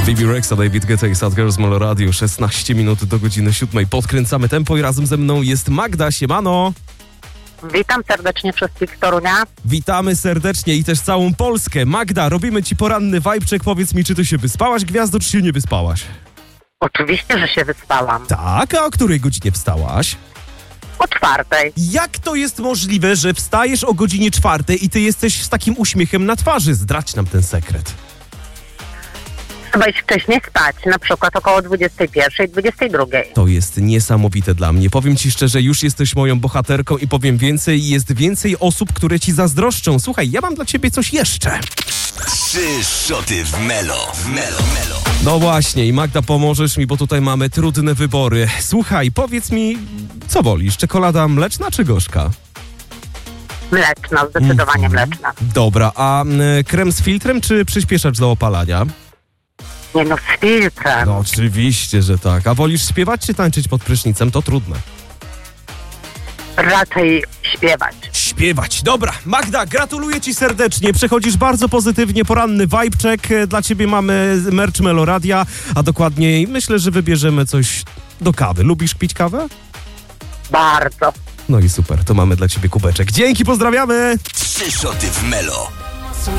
Bibi Rexa, David Guetta i Sad Girls, Molo Radio. 16 minut do godziny 7. Podkręcamy tempo i razem ze mną jest Magda. Siemano. Witam serdecznie wszystkich z Torunia. Witamy serdecznie i też całą Polskę. Magda, robimy ci poranny vibe'czek. Powiedz mi, czy ty się wyspałaś, gwiazdo, czy się nie wyspałaś? Oczywiście, że się wyspałam. Tak, a o której godzinie wstałaś? O 4:00. Jak to jest możliwe, że wstajesz o godzinie 4:00 i ty jesteś z takim uśmiechem na twarzy? Zdradź nam ten sekret. Trzeba iść wcześniej spać, na przykład około 21:00, 22:00. To jest niesamowite dla mnie. Powiem ci szczerze, już jesteś moją bohaterką i powiem więcej, jest więcej osób, które ci zazdroszczą. Słuchaj, ja mam dla ciebie coś jeszcze. 3 szoty w Melo. No właśnie i Magda, pomożesz mi, bo tutaj mamy trudne wybory. Słuchaj, powiedz mi, co wolisz, czekolada mleczna czy gorzka? Mleczna, zdecydowanie mleczna. Dobra, a krem z filtrem czy przyspieszacz do opalania? Nie no, z filtrem. No oczywiście, że tak. A wolisz śpiewać czy tańczyć pod prysznicem? To trudne. Raczej śpiewać. Śpiewać. Dobra, Magda, gratuluję ci serdecznie. Przechodzisz bardzo pozytywnie, poranny vibe'czek. Dla ciebie mamy merch Melo Radia, a dokładniej myślę, że wybierzemy coś do kawy. Lubisz pić kawę? Bardzo. No i super, to mamy dla ciebie kubeczek. Dzięki, pozdrawiamy! 3 szoty w Melo.